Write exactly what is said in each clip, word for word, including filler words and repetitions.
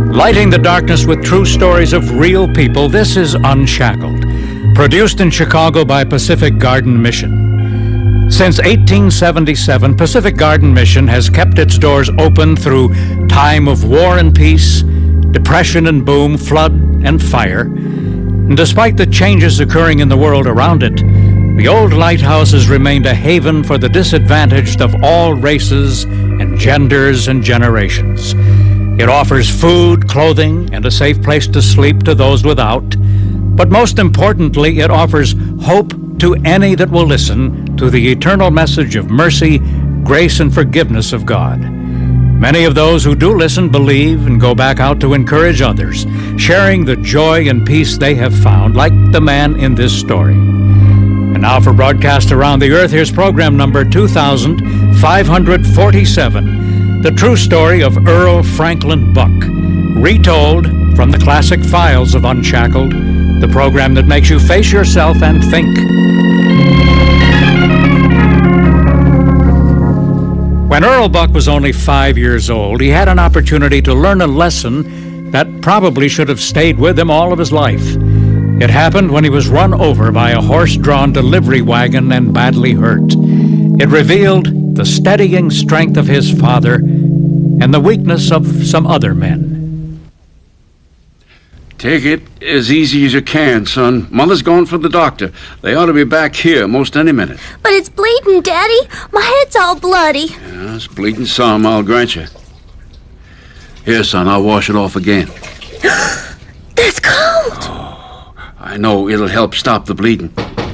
Lighting the darkness with true stories of real people, this is Unshackled, produced in Chicago by Pacific Garden Mission. Since eighteen seventy-seven, Pacific Garden Mission has kept its doors open through time of war and peace, depression and boom, flood and fire. And despite the changes occurring in the world around it, the old lighthouse has remained a haven for the disadvantaged of all races and genders and generations. It offers food, clothing, and a safe place to sleep to those without. But most importantly, it offers hope to any that will listen to the eternal message of mercy, grace, and forgiveness of God. Many of those who do listen believe and go back out to encourage others, sharing the joy and peace they have found, like the man in this story. And now for broadcast around the earth, here's program number two thousand five hundred forty-seven. The true story of Earl Franklin Buck, retold from the classic files of Unshackled, the program that makes you face yourself and think. When Earl Buck was only five years old, he had an opportunity to learn a lesson that probably should have stayed with him all of his life. It happened when he was run over by a horse-drawn delivery wagon and badly hurt. It revealed the steadying strength of his father and the weakness of some other men. Take it as easy as you can, son. Mother's gone for the doctor. They ought to be back here most any minute. But it's bleeding, Daddy. My head's all bloody. Yeah, it's bleeding some, I'll grant you. Here, son, I'll wash it off again. That's cold. Oh, I know. It'll help stop the bleeding.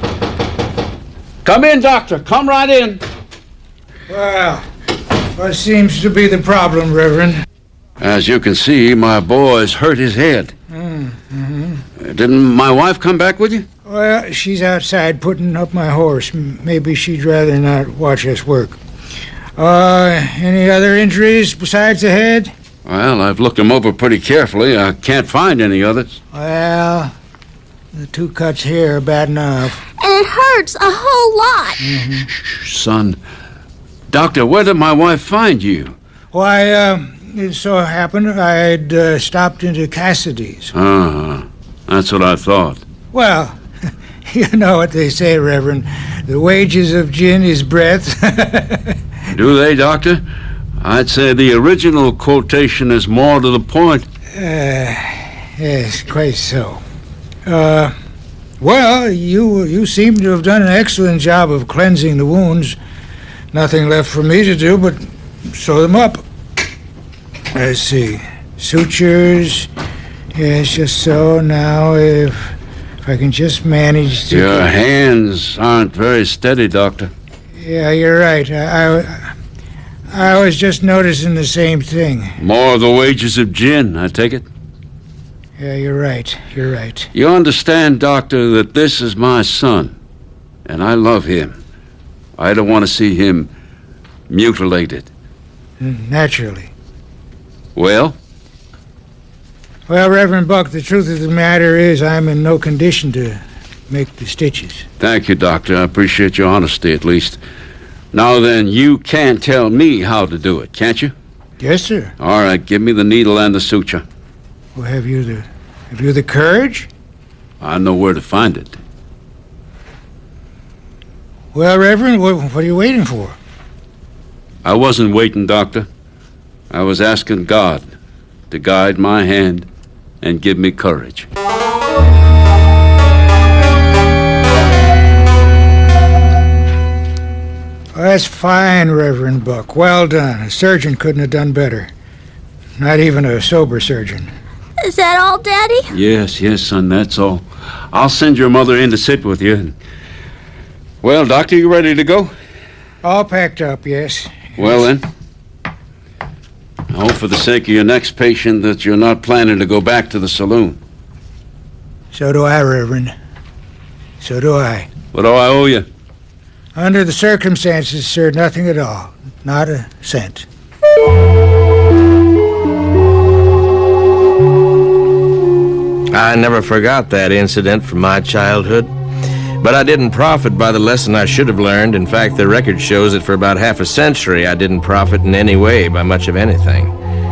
Come in, doctor. Come right in. Well, what seems to be the problem, Reverend? As you can see, my boy's hurt his head. Mm-hmm. Uh, didn't my wife come back with you? Well, she's outside putting up my horse. M- Maybe she'd rather not watch us work. Uh, any other injuries besides the head? Well, I've looked them over pretty carefully. I can't find any others. Well, the two cuts here are bad enough. And it hurts a whole lot. Mm-hmm. Shh, son. Doctor, where did my wife find you? Why, uh, it so happened I'd uh, stopped into Cassidy's. Uh-huh. That's what I thought. Well, you know what they say, Reverend. The wages of gin is breath. Do they, Doctor? I'd say the original quotation is more to the point. Uh, yes, quite so. Uh, well, you you seem to have done an excellent job of cleansing the wounds. Nothing left for me to do but sew them up. Let's see. Sutures. Yes, just so. Now, if, if I can just manage to... Your hands aren't very steady, Doctor. Yeah, you're right. I, I, I was just noticing the same thing. More of the wages of gin, I take it? Yeah, you're right. You're right. You understand, Doctor, that this is my son, and I love him. I don't want to see him mutilated. Naturally. Well? Well, Reverend Buck, the truth of the matter is I'm in no condition to make the stitches. Thank you, Doctor. I appreciate your honesty, at least. Now then, you can tell me how to do it, can't you? Yes, sir. All right, give me the needle and the suture. Well, have you the have you the courage? I know where to find it. Well, Reverend, what, what are you waiting for? I wasn't waiting, Doctor. I was asking God to guide my hand and give me courage. Well, that's fine, Reverend Buck. Well done. A surgeon couldn't have done better. Not even a sober surgeon. Is that all, Daddy? Yes, yes, son, that's all. I'll send your mother in to sit with you. Well, Doctor, you ready to go? All packed up, yes. Well, then. I hope for the sake of your next patient that you're not planning to go back to the saloon. So do I, Reverend. So do I. What do I owe you? Under the circumstances, sir, nothing at all. Not a cent. I never forgot that incident from my childhood. But I didn't profit by the lesson I should have learned. In fact, the record shows that for about half a century I didn't profit in any way by much of anything.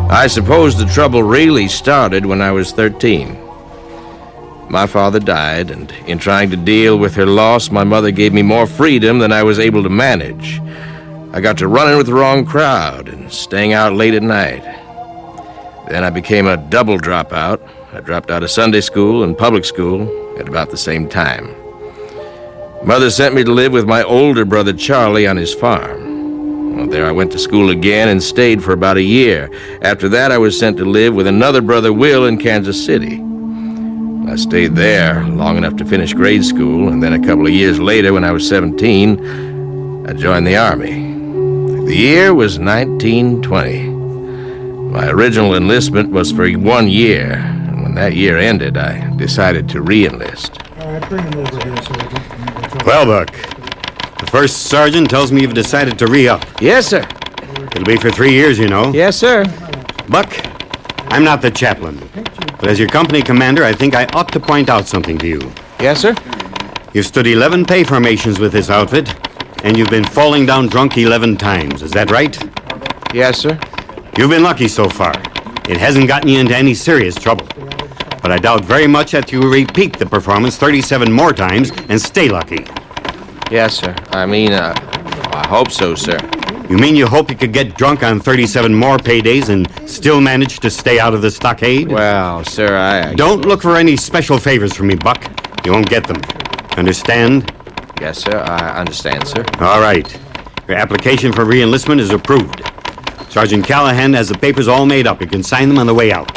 I suppose the trouble really started when I was thirteen. My father died, and in trying to deal with her loss, my mother gave me more freedom than I was able to manage. I got to running with the wrong crowd and staying out late at night. Then I became a double dropout. I dropped out of Sunday school and public school at about the same time. Mother sent me to live with my older brother Charlie on his farm. Well, there I went to school again and stayed for about a year. After that, I was sent to live with another brother, Will, in Kansas City. I stayed there long enough to finish grade school, and then a couple of years later, when I was seventeen, I joined the Army. The year was nineteen twenty. My original enlistment was for one year, and when that year ended, I decided to re-enlist. All right, bring him over here so we can... Well, Buck, the first sergeant tells me you've decided to re-up. Yes, sir. It'll be for three years, you know. Yes, sir. Buck, I'm not the chaplain, but as your company commander, I think I ought to point out something to you. Yes, sir. You've stood eleven pay formations with this outfit, and you've been falling down drunk eleven times. Is that right? Yes, sir. You've been lucky so far. It hasn't gotten you into any serious trouble. But I doubt very much that you repeat the performance thirty-seven more times and stay lucky. Yes, sir. I mean, uh, I hope so, sir. You mean you hope you could get drunk on thirty-seven more paydays and still manage to stay out of the stockade? Well, sir, I... I... Don't look for any special favors from me, Buck. You won't get them. Understand? Yes, sir. I understand, sir. All right. Your application for re-enlistment is approved. Sergeant Callahan has the papers all made up. You can sign them on the way out.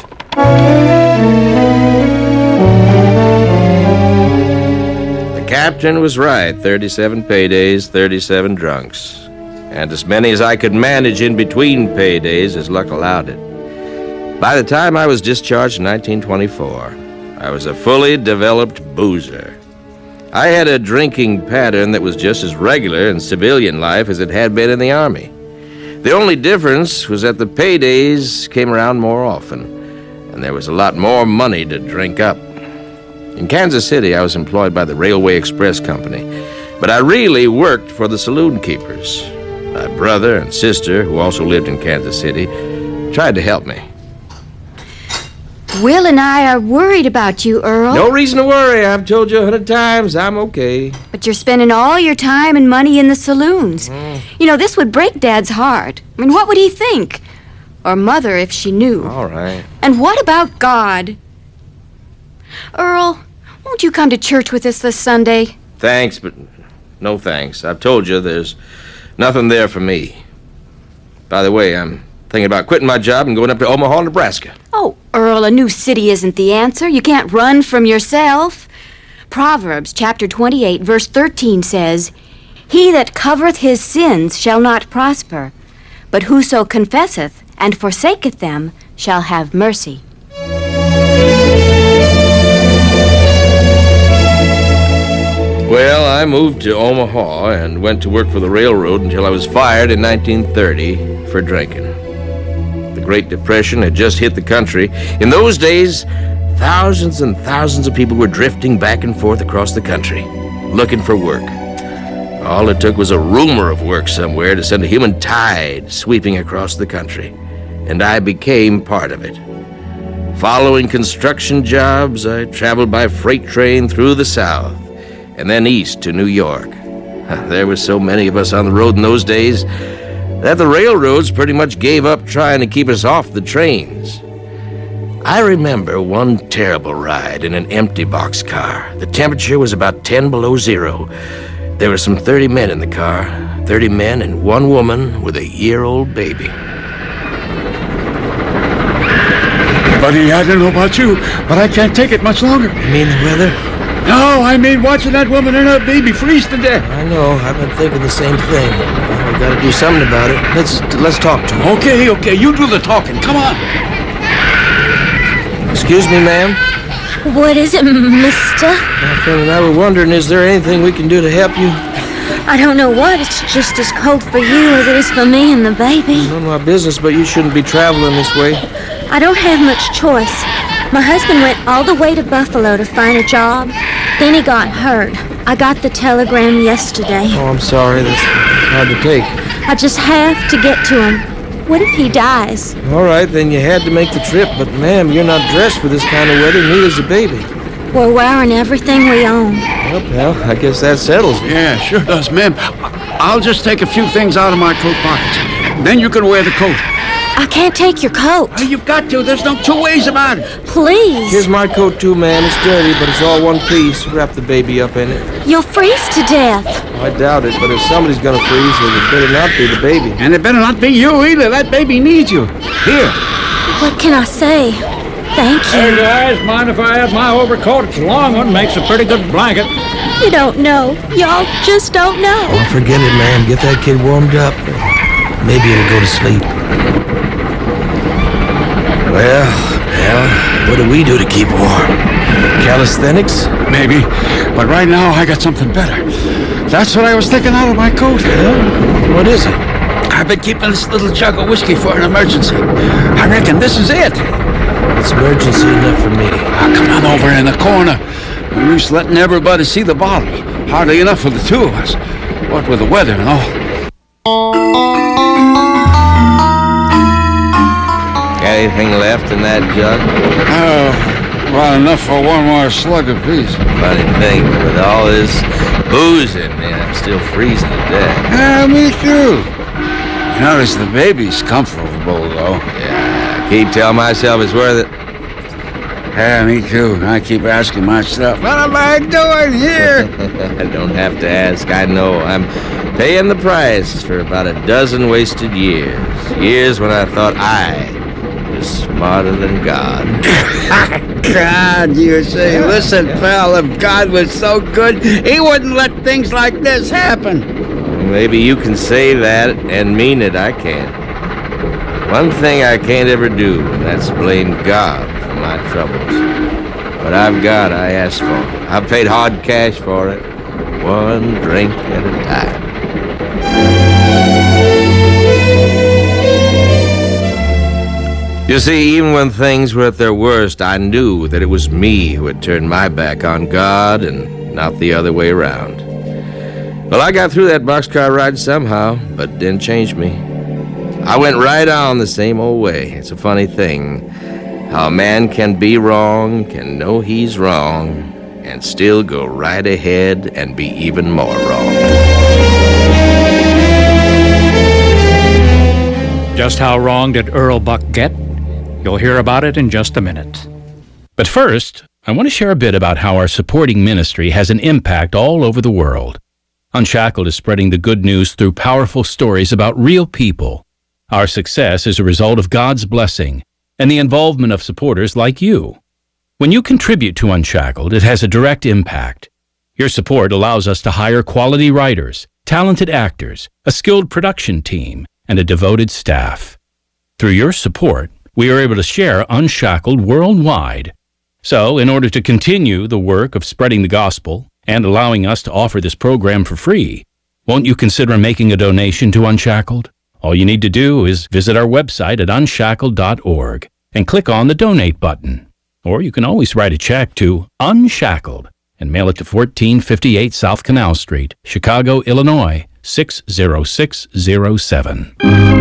The captain was right. thirty-seven paydays, thirty-seven drunks. And as many as I could manage in between paydays as luck allowed it. By the time I was discharged in nineteen twenty-four, I was a fully developed boozer. I had a drinking pattern that was just as regular in civilian life as it had been in the Army. The only difference was that the paydays came around more often, and there was a lot more money to drink up. In Kansas City, I was employed by the Railway Express Company, but I really worked for the saloon keepers. My brother and sister, who also lived in Kansas City, tried to help me. Will and I are worried about you, Earl. No reason to worry. I've told you a hundred times I'm okay. But you're spending all your time and money in the saloons. Mm. You know, this would break Dad's heart. I mean, what would he think? Or Mother if she knew. All right. And what about God? Earl, won't you come to church with us this Sunday? Thanks, but no thanks. I've told you there's nothing there for me. By the way, I'm thinking about quitting my job and going up to Omaha, Nebraska. Oh, Earl, a new city isn't the answer. You can't run from yourself. Proverbs chapter twenty-eight, verse thirteen says, "He that covereth his sins shall not prosper, but whoso confesseth and forsaketh them shall have mercy." Well, I moved to Omaha and went to work for the railroad until I was fired in nineteen thirty for drinking. The Great Depression had just hit the country. In those days, thousands and thousands of people were drifting back and forth across the country, looking for work. All it took was a rumor of work somewhere to send a human tide sweeping across the country, and I became part of it. Following construction jobs, I traveled by freight train through the South, and then east to New York. There were so many of us on the road in those days that the railroads pretty much gave up trying to keep us off the trains. I remember one terrible ride in an empty boxcar. The temperature was about ten below zero. There were some thirty men in the car, thirty men and one woman with a year-old baby. Buddy, I don't know about you, but I can't take it much longer. You mean the weather? No, I mean watching that woman and her baby freeze to death. I know. I've been thinking the same thing. Well, we gotta do something about it. Let's let's talk to her. Okay, okay. You do the talking. Come on. Excuse me, ma'am. What is it, mister? My friend and I were wondering, is there anything we can do to help you? I don't know what. It's just as cold for you as it is for me and the baby. None of my business, but you shouldn't be traveling this way. I don't have much choice. My husband went all the way to Buffalo to find a job. Then he got hurt. I got the telegram yesterday. Oh, I'm sorry. That's hard to take. I just have to get to him. What if he dies? All right, then you had to make the trip, but ma'am, you're not dressed for this kind of weather, neither's the baby. We're wearing everything we own. Well, pal, I guess that settles it. Yeah, sure does, ma'am. I'll just take a few things out of my coat pockets. Then you can wear the coat. I can't take your coat. Oh, you've got to. There's no two ways about it. Please. Here's my coat, too, ma'am. It's dirty, but it's all one piece. Wrap the baby up in it. You'll freeze to death. I doubt it, but if somebody's gonna freeze, then it better not be the baby. And it better not be you either. That baby needs you. Here. What can I say? Thank Hey, you. guys, mind if I have my overcoat? It's a long one, makes a pretty good blanket. You don't know. Y'all just don't know. Oh, forget it, ma'am. Get that kid warmed up. Maybe it'll go to sleep. Well, well, what do we do to keep warm? Calisthenics? Maybe. But right now, I got something better. That's what I was taking out of my coat. Yeah? What is it? I've been keeping this little jug of whiskey for an emergency. I reckon this is it. It's emergency enough for me. Ah, come on over in the corner. I'm used to letting everybody see the bottle. Hardly enough for the two of us. What with the weather and all. Got anything left in that jug? Oh, well, enough for one more slug apiece. Funny thing, but with all this booze in me, I'm still freezing to death. Yeah, me too. Notice the baby's comfortable, though. Yeah, I keep telling myself it's worth it. Yeah, me too. I keep asking myself, what am I doing here? I don't have to ask. I know. I'm paying the price for about a dozen wasted years. Years when I thought I was smarter than God. God, you say, listen, pal, if God was so good, he wouldn't let things like this happen. Maybe you can say that and mean it. I can't. One thing I can't ever do, and that's blame God for my troubles. What I've got, I asked for. I've paid hard cash for it, one drink at a time. You see, even when things were at their worst, I knew that it was me who had turned my back on God and not the other way around. Well, I got through that boxcar ride somehow, but it didn't change me. I went right on the same old way. It's a funny thing how a man can be wrong, can know he's wrong, and still go right ahead and be even more wrong. Just how wrong did Earl Buck get? You'll hear about it in just a minute. But first, I want to share a bit about how our supporting ministry has an impact all over the world. Unshackled is spreading the good news through powerful stories about real people. Our success is a result of God's blessing and the involvement of supporters like you. When you contribute to Unshackled, it has a direct impact. Your support allows us to hire quality writers, talented actors, a skilled production team, and a devoted staff. Through your support, we are able to share Unshackled worldwide. So, in order to continue the work of spreading the gospel and allowing us to offer this program for free, won't you consider making a donation to Unshackled? All you need to do is visit our website at unshackled dot org and click on the Donate button. Or you can always write a check to Unshackled and mail it to fourteen fifty-eight South Canal Street, Chicago, Illinois, six zero six zero seven.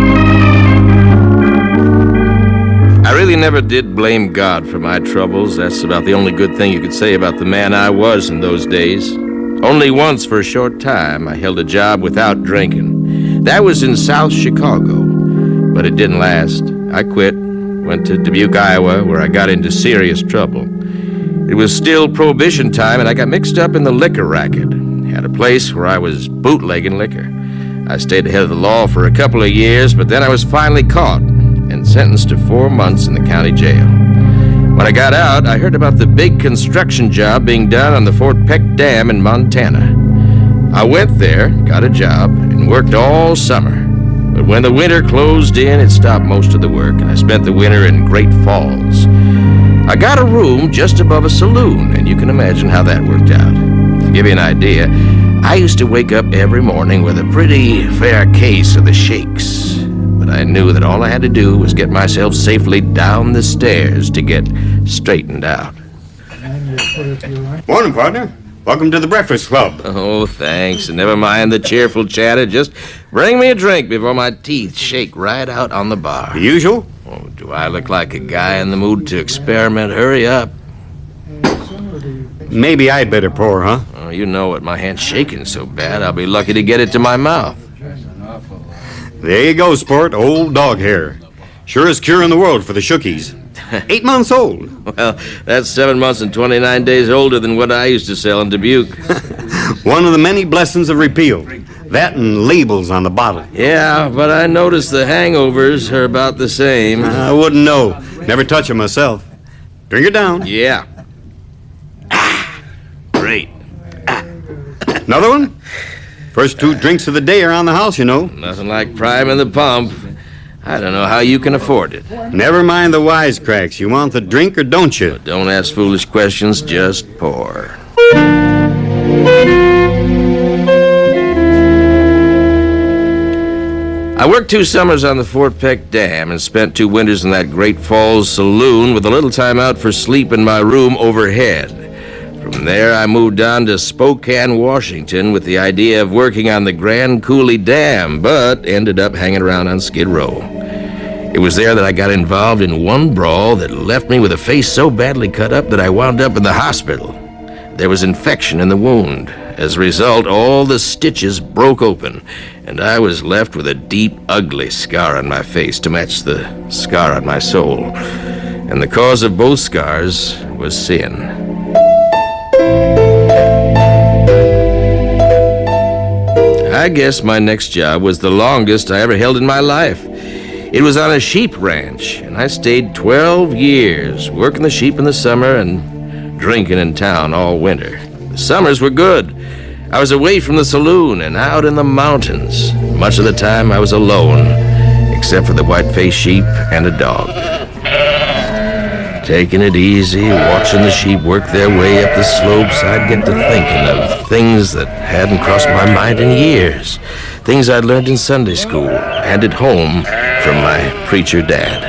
I really never did blame God for my troubles. That's about the only good thing you could say about the man I was in those days. Only once for a short time I held a job without drinking. That was in South Chicago, but it didn't last. I quit, went to Dubuque, Iowa, where I got into serious trouble. It was still Prohibition time, and I got mixed up in the liquor racket. Had a place where I was bootlegging liquor. I stayed ahead of the law for a couple of years, but then I was finally caught and sentenced to four months in the county jail. When I got out, I heard about the big construction job being done on the Fort Peck Dam in Montana. I went there, got a job, and worked all summer. But when the winter closed in, it stopped most of the work, and I spent the winter in Great Falls. I got a room just above a saloon, and you can imagine how that worked out. To give you an idea, I used to wake up every morning with a pretty fair case of the shakes. But I knew that all I had to do was get myself safely down the stairs to get straightened out. Morning, partner. Welcome to the Breakfast Club. Oh, thanks. And never mind the cheerful chatter. Just bring me a drink before my teeth shake right out on the bar. The usual? Oh, do I look like a guy in the mood to experiment? Hurry up. Maybe I'd better pour, huh? Oh, you know it. My hand's shaking so bad, I'll be lucky to get it to my mouth. There you go, sport. Old dog hair. Surest cure in the world for the shookies. Eight months old. Well, that's seven months and twenty-nine days older than what I used to sell in Dubuque. One of the many blessings of repeal. That and labels on the bottle. Yeah, but I noticed the hangovers are about the same. I wouldn't know. Never touch them myself. Drink it down. Yeah. Ah, great. Ah. Another one? First two drinks of the day around the house, you know. Nothing like priming the pump. I don't know how you can afford it. Never mind the wisecracks. You want the drink or don't you? But don't ask foolish questions, just pour. I worked two summers on the Fort Peck Dam and spent two winters in that Great Falls saloon with a little time out for sleep in my room overhead. From there, I moved on to Spokane, Washington with the idea of working on the Grand Coulee Dam, but ended up hanging around on Skid Row. It was there that I got involved in one brawl that left me with a face so badly cut up that I wound up in the hospital. There was infection in the wound. As a result, all the stitches broke open, and I was left with a deep, ugly scar on my face to match the scar on my soul. And the cause of both scars was sin. I guess my next job was the longest I ever held in my life. It was on a sheep ranch, and I stayed twelve years, working the sheep in the summer and drinking in town all winter. The summers were good. I was away from the saloon and out in the mountains. Much of the time I was alone, except for the white-faced sheep and a dog. Taking it easy, watching the sheep work their way up the slopes, I'd get to thinking of things that hadn't crossed my mind in years. Things I'd learned in Sunday school and at home from my preacher dad.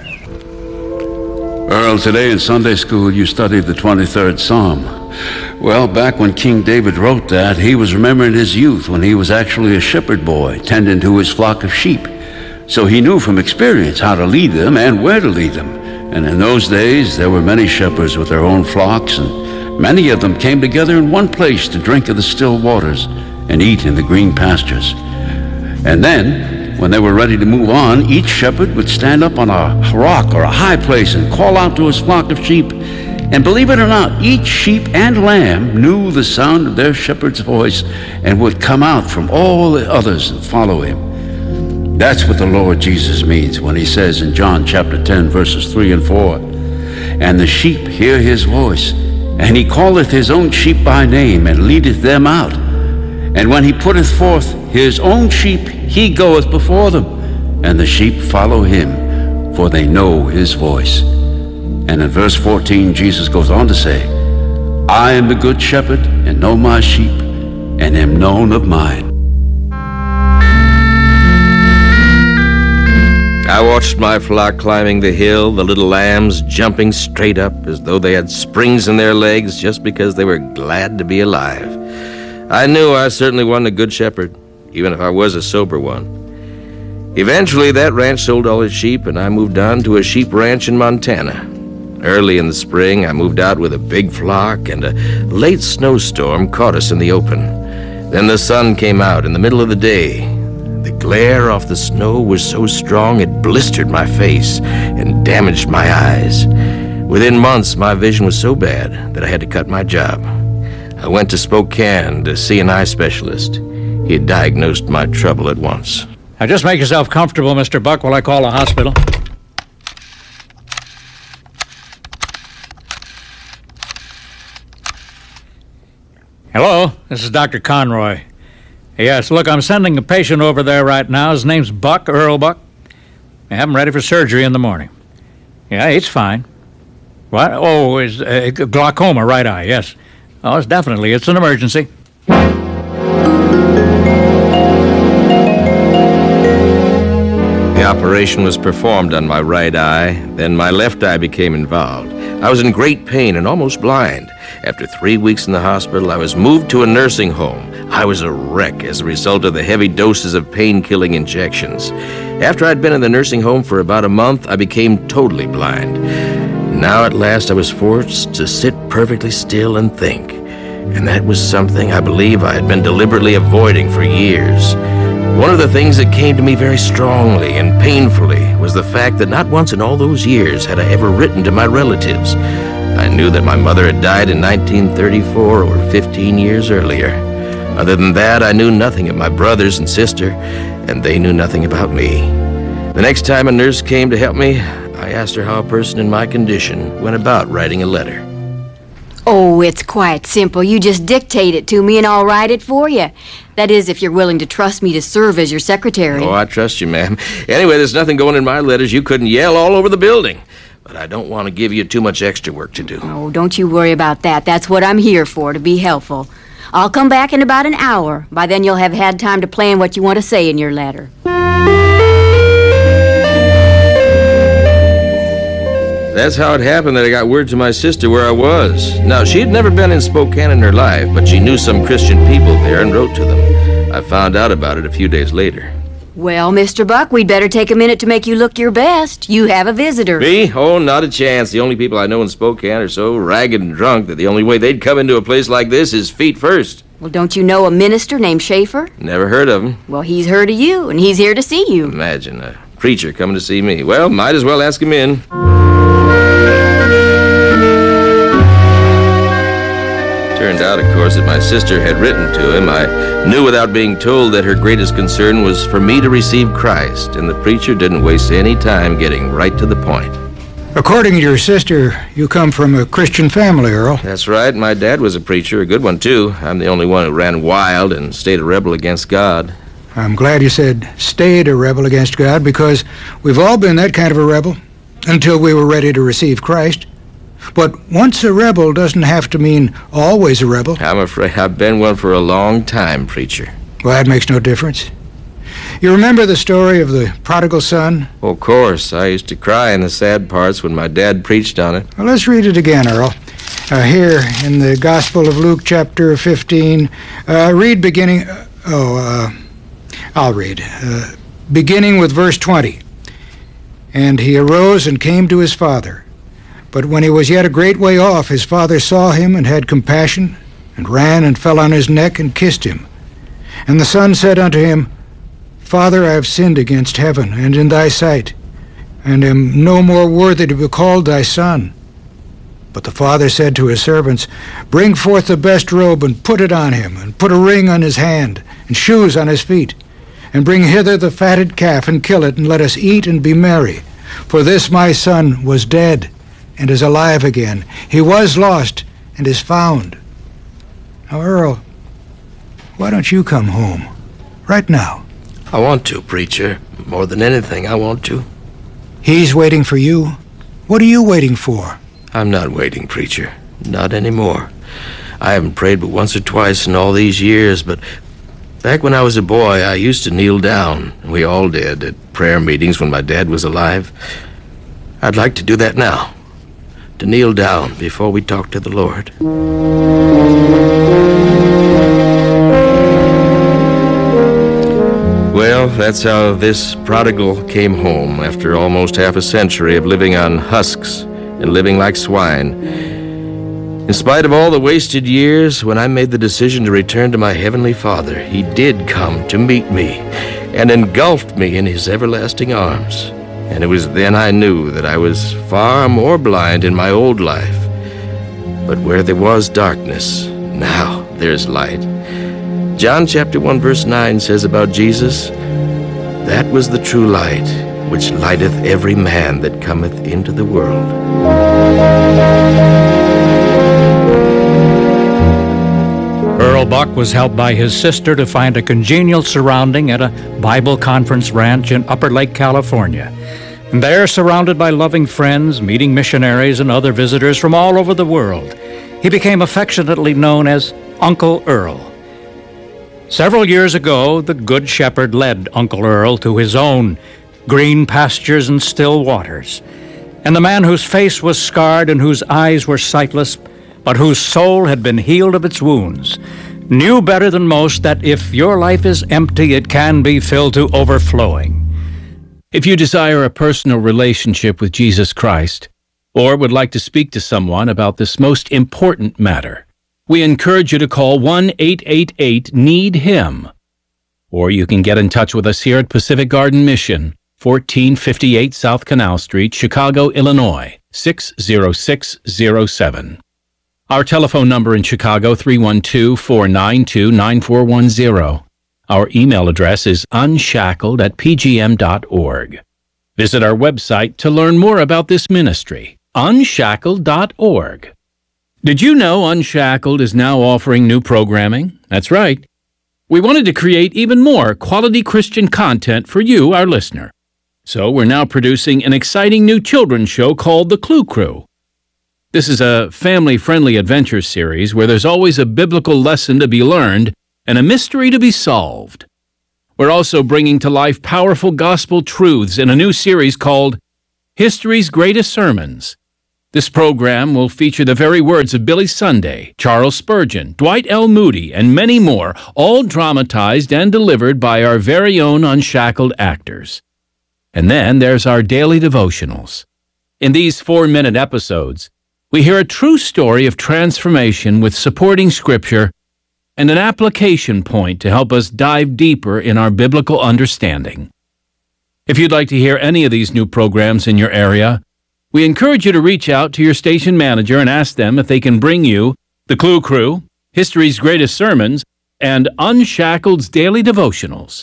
Earl, today in Sunday school you studied the twenty-third Psalm. Well, back when King David wrote that, he was remembering his youth when he was actually a shepherd boy tending to his flock of sheep. So he knew from experience how to lead them and where to lead them. And in those days, there were many shepherds with their own flocks, and many of them came together in one place to drink of the still waters and eat in the green pastures. And then, when they were ready to move on, each shepherd would stand up on a rock or a high place and call out to his flock of sheep. And believe it or not, each sheep and lamb knew the sound of their shepherd's voice and would come out from all the others and follow him. That's what the Lord Jesus means when he says in John chapter ten, verses three and four, "And the sheep hear his voice, and he calleth his own sheep by name, and leadeth them out. And when he putteth forth his own sheep, he goeth before them, and the sheep follow him, for they know his voice." And in verse fourteen, Jesus goes on to say, "I am the good shepherd, and know my sheep, and am known of mine." I watched my flock climbing the hill, the little lambs jumping straight up as though they had springs in their legs just because they were glad to be alive. I knew I certainly wasn't a good shepherd, even if I was a sober one. Eventually, that ranch sold all its sheep, and I moved on to a sheep ranch in Montana. Early in the spring, I moved out with a big flock, and a late snowstorm caught us in the open. Then the sun came out in the middle of the day. The glare off the snow was so strong it blistered my face and damaged my eyes. Within months, my vision was so bad that I had to cut my job. I went to Spokane to see an eye specialist. He had diagnosed my trouble at once. Now just make yourself comfortable, Mister Buck, while I call the hospital. Hello, this is Doctor Conroy. Yes, look, I'm sending a patient over there right now. His name's Buck, Earl Buck. I have him ready for surgery in the morning. Yeah, it's fine. What? Oh, it's uh, glaucoma, right eye, yes. Oh, it's definitely, it's an emergency. The operation was performed on my right eye, then my left eye became involved. I was in great pain and almost blind. After three weeks in the hospital, I was moved to a nursing home. I was a wreck as a result of the heavy doses of pain-killing injections. After I'd been in the nursing home for about a month, I became totally blind. Now at last I was forced to sit perfectly still and think. And that was something I believe I had been deliberately avoiding for years. One of the things that came to me very strongly and painfully was the fact that not once in all those years had I ever written to my relatives. I knew that my mother had died in nineteen thirty-four, or fifteen years earlier. Other than that, I knew nothing of my brothers and sister, and they knew nothing about me. The next time a nurse came to help me, I asked her how a person in my condition went about writing a letter. Oh, it's quite simple. You just dictate it to me and I'll write it for you. That is, if you're willing to trust me to serve as your secretary. Oh, I trust you, ma'am. Anyway, there's nothing going in my letters. You couldn't yell all over the building. But I don't want to give you too much extra work to do. Oh, don't you worry about that. That's what I'm here for, to be helpful. I'll come back in about an hour. By then you'll have had time to plan what you want to say in your letter. That's how it happened that I got word to my sister where I was. Now, she had never been in Spokane in her life, but she knew some Christian people there and wrote to them. I found out about it a few days later. Well, Mister Buck, we'd better take a minute to make you look your best. You have a visitor. Me? Oh, not a chance. The only people I know in Spokane are so ragged and drunk that the only way they'd come into a place like this is feet first. Well, don't you know a minister named Schaefer? Never heard of him. Well, he's heard of you, and he's here to see you. Imagine, a preacher coming to see me. Well, might as well ask him in. Turned out, of course, that my sister had written to him. I knew without being told that her greatest concern was for me to receive Christ, and the preacher didn't waste any time getting right to the point. According to your sister, you come from a Christian family, Earl. That's right. My dad was a preacher, a good one, too. I'm the only one who ran wild and stayed a rebel against God. I'm glad you said stayed a rebel against God, because we've all been that kind of a rebel until we were ready to receive Christ. But once a rebel doesn't have to mean always a rebel. I'm afraid I've been one for a long time, preacher. Well, that makes no difference. You remember the story of the prodigal son? Well, of course. I used to cry in the sad parts when my dad preached on it. Well, let's read it again, Earl. Uh, here in the Gospel of Luke, chapter fifteen. Uh, read beginning... Uh, oh, uh, I'll read. Uh, beginning with verse twenty. And he arose and came to his father. But when he was yet a great way off, his father saw him and had compassion, and ran and fell on his neck and kissed him. And the son said unto him, Father, I have sinned against heaven and in thy sight, and am no more worthy to be called thy son. But the father said to his servants, Bring forth the best robe, and put it on him, and put a ring on his hand, and shoes on his feet. And bring hither the fatted calf, and kill it, and let us eat and be merry. For this my son was dead, and is alive again. He was lost, and is found. Now, Earl, why don't you come home, right now? I want to, preacher. More than anything, I want to. He's waiting for you. What are you waiting for? I'm not waiting, preacher. Not anymore. I haven't prayed but once or twice in all these years, but back when I was a boy, I used to kneel down. We all did, at prayer meetings when my dad was alive. I'd like to do that now. To kneel down before we talk to the Lord. Well, that's how this prodigal came home after almost half a century of living on husks and living like swine. In spite of all the wasted years, when I made the decision to return to my Heavenly Father, He did come to meet me and engulfed me in His everlasting arms. And it was then I knew that I was far more blind in my old life. But where there was darkness, now there's light. John chapter one verse nine says about Jesus, That was the true light, which lighteth every man that cometh into the world. Earl Buck was helped by his sister to find a congenial surrounding at a Bible conference ranch in Upper Lake, California. And there, surrounded by loving friends, meeting missionaries and other visitors from all over the world, he became affectionately known as Uncle Earl. Several years ago, the Good Shepherd led Uncle Earl to his own green pastures and still waters. And the man whose face was scarred and whose eyes were sightless but whose soul had been healed of its wounds, knew better than most that if your life is empty, it can be filled to overflowing. If you desire a personal relationship with Jesus Christ, or would like to speak to someone about this most important matter, we encourage you to call one eight eight eight need him. Or you can get in touch with us here at Pacific Garden Mission, fourteen fifty-eight South Canal Street, Chicago, Illinois, six zero six zero seven. Our telephone number in Chicago, three one two, four nine two, nine four one zero. Our email address is unshackled at p g m dot org. Visit our website to learn more about this ministry, unshackled dot org. Did you know Unshackled is now offering new programming? That's right. We wanted to create even more quality Christian content for you, our listener. So we're now producing an exciting new children's show called The Clue Crew. This is a family-friendly adventure series where there's always a biblical lesson to be learned and a mystery to be solved. We're also bringing to life powerful gospel truths in a new series called History's Greatest Sermons. This program will feature the very words of Billy Sunday, Charles Spurgeon, Dwight L. Moody, and many more, all dramatized and delivered by our very own Unshackled actors. And then there's our daily devotionals. In these four-minute episodes, we hear a true story of transformation with supporting scripture and an application point to help us dive deeper in our biblical understanding. If you'd like to hear any of these new programs in your area, we encourage you to reach out to your station manager and ask them if they can bring you The Clue Crew, History's Greatest Sermons, and Unshackled's Daily Devotionals.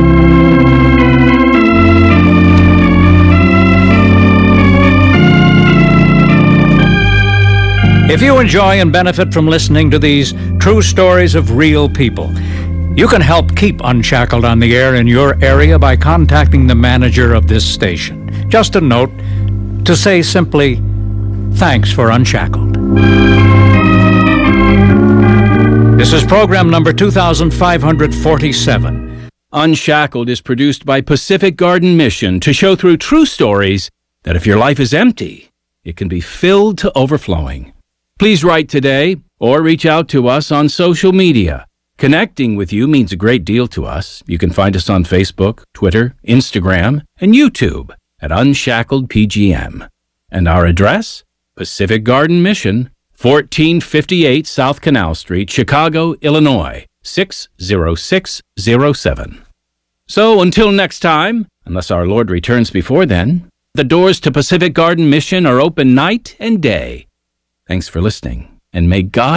If you enjoy and benefit from listening to these true stories of real people, you can help keep Unshackled on the air in your area by contacting the manager of this station. Just a note to say simply, thanks for Unshackled. This is program number two thousand five hundred forty-seven. Unshackled is produced by Pacific Garden Mission to show through true stories that if your life is empty, it can be filled to overflowing. Please write today or reach out to us on social media. Connecting with you means a great deal to us. You can find us on Facebook, Twitter, Instagram, and YouTube at Unshackled P G M. And our address? Pacific Garden Mission, fourteen fifty-eight South Canal Street, Chicago, Illinois, six zero six zero seven. So until next time, unless our Lord returns before then, the doors to Pacific Garden Mission are open night and day. Thanks for listening, and may God